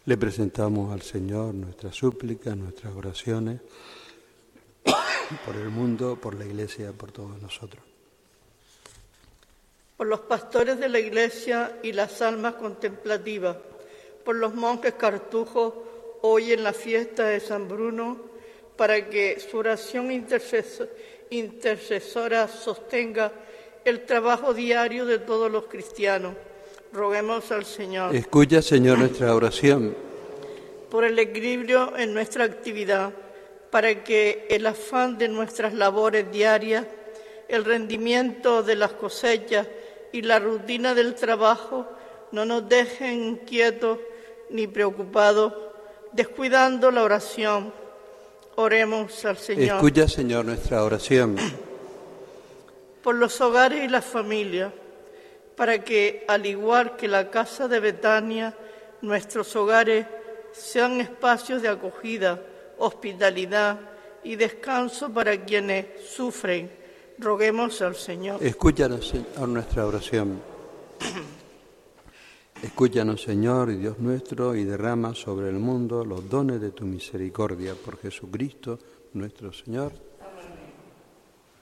Le presentamos al Señor nuestras súplicas, nuestras oraciones, por el mundo, por la Iglesia, por todos nosotros. Por los pastores de la Iglesia y las almas contemplativas, por los monjes cartujos hoy en la fiesta de San Bruno, para que su oración intercesora sostenga el trabajo diario de todos los cristianos. Roguemos al Señor. Escucha, Señor, nuestra oración. Por el equilibrio en nuestra actividad, para que el afán de nuestras labores diarias, el rendimiento de las cosechas y la rutina del trabajo no nos dejen inquietos ni preocupados, descuidando la oración. Oremos al Señor. Escucha, Señor, nuestra oración. Por los hogares y las familias, para que, al igual que la casa de Betania, nuestros hogares sean espacios de acogida, hospitalidad y descanso para quienes sufren. Roguemos al Señor. Escúchanos, Señor, nuestra oración. Escúchanos, Señor, y Dios nuestro, y derrama sobre el mundo los dones de tu misericordia. Por Jesucristo, nuestro Señor.